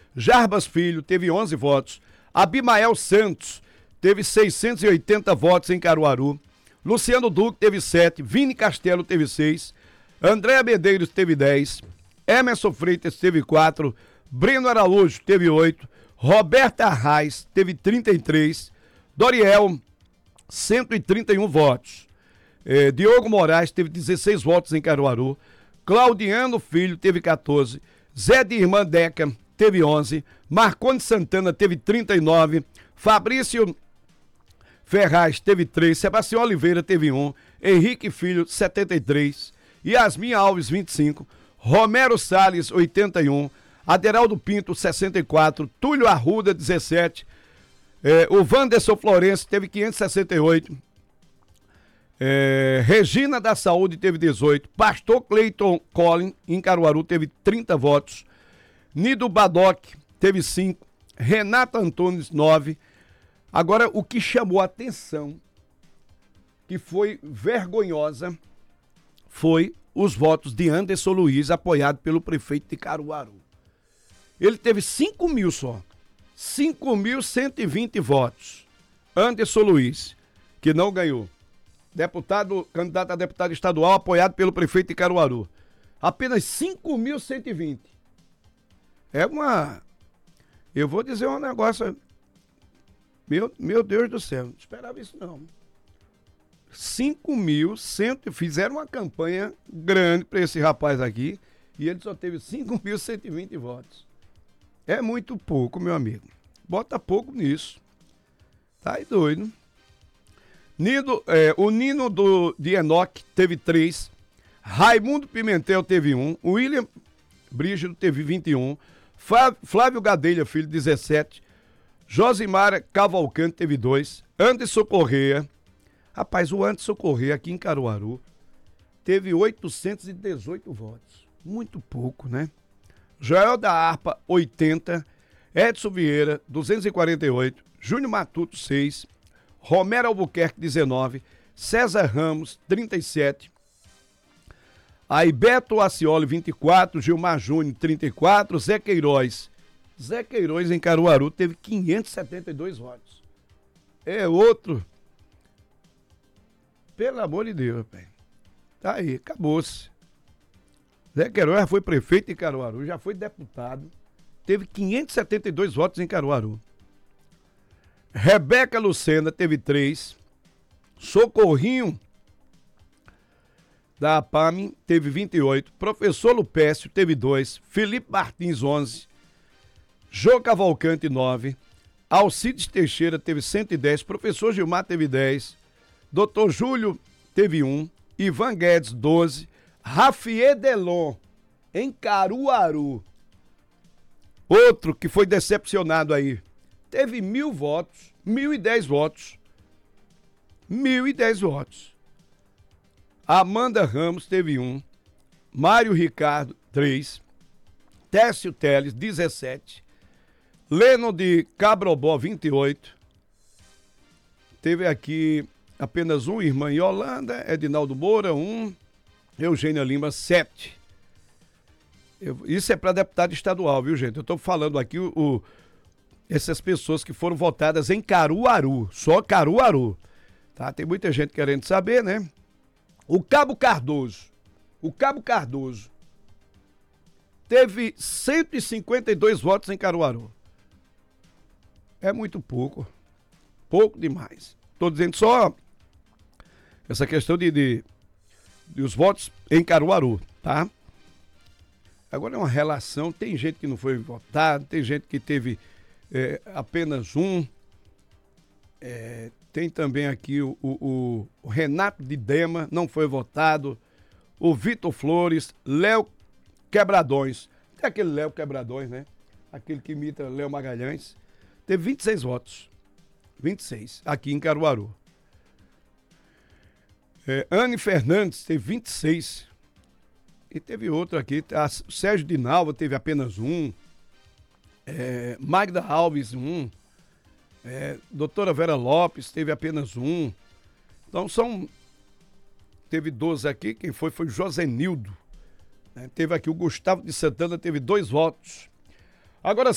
Jarbas Filho teve 11 votos. Abimael Santos teve 680 votos em Caruaru. Luciano Duque teve 7. Vini Castelo teve 6. Andréa Medeiros teve 10. Emerson Freitas teve 4. Breno Araújo teve 8. Roberta Arraes teve 33. Doriel, 131 votos. Diogo Moraes teve 16 votos em Caruaru. Claudiano Filho teve 14. Zé de Irmã Deca teve 11. Marcone Santana teve 39. Fabrício Ferraz teve 3. Sebastião Oliveira teve 1. Henrique Filho, 73. Yasmin Alves, 25. Romero Salles, 81. Aderaldo Pinto, 64. Túlio Arruda, 17. O Wanderson Florencio teve 568. Regina da Saúde teve 18. Pastor Cleiton Collin, em Caruaru, teve 30 votos. Nido Badoc teve 5. Renata Antunes, 9. Agora, o que chamou a atenção, que foi vergonhosa, foi os votos de Anderson Luiz, apoiado pelo prefeito de Caruaru. Ele teve 5 mil só. 5.120 votos. Anderson Luiz, que não ganhou. Candidato a deputado estadual, apoiado pelo prefeito de Caruaru. Apenas 5.120. Eu vou dizer um negócio. Meu Deus do céu, não esperava isso não. 5.100, fizeram uma campanha grande para esse rapaz aqui e ele só teve 5.120 votos. É muito pouco, meu amigo. Bota pouco nisso. Tá aí doido. O Nino de Enoque teve 3. Raimundo Pimentel teve 1. William Brígido teve 21. Flávio Gadelha Filho, 17. Josimara Cavalcante teve 2. Anderson Corrêa. Rapaz, o Anderson Corrêa aqui em Caruaru teve 818 votos. Muito pouco, né? Joel da Harpa, 80. Edson Vieira, 248. Júnior Matuto, 6. Romero Albuquerque, 19. César Ramos, 37. Aí Beto Acioli, 24. Gilmar Júnior, 34. Zé Queiroz em Caruaru teve 572 votos. É outro. Pelo amor de Deus, rapaz. Tá aí, acabou-se. Zé Queiroz já foi prefeito de Caruaru, já foi deputado. Teve 572 votos em Caruaru. Rebeca Lucena teve 3. Socorrinho da APAMI teve 28. Professor Lupécio teve 2. Felipe Martins, 11. Jô Cavalcante, 9. Alcides Teixeira teve 110. Professor Gilmar teve 10. Doutor Júlio teve 1. Ivan Guedes, 12. Rafier Delon, em Caruaru. Outro que foi decepcionado aí. Teve 1.000 votos. 1.010 votos. 1.010 votos. Amanda Ramos teve 1. Mário Ricardo, 3. Técio Teles, 17. Leno de Cabrobó, 28. Teve aqui apenas um, irmã Yolanda, Edinaldo Moura, 1. Eugênia Lima, 7. Isso é para deputado estadual, viu, gente? Eu estou falando aqui essas pessoas que foram votadas em Caruaru, só Caruaru. Tá? Tem muita gente querendo saber, né? O Cabo Cardoso teve 152 votos em Caruaru. É muito pouco. Pouco demais. Estou dizendo só essa questão de os votos em Caruaru, tá? Agora é uma relação, tem gente que não foi votado, tem gente que teve apenas um. Tem também aqui o Renato de Dema, não foi votado. O Vitor Flores, Léo Quebradões. Tem aquele Léo Quebradões, né? Aquele que imita Léo Magalhães. Teve 26 votos. 26, aqui em Caruaru. Anne Fernandes teve 26. E teve outro aqui. Sérgio Dinalva teve apenas 1. Magda Alves, 1. Doutora Vera Lopes teve apenas 1. Então teve 12 aqui. Quem foi o Josenildo. Teve aqui o Gustavo de Santana, teve 2 votos. Agora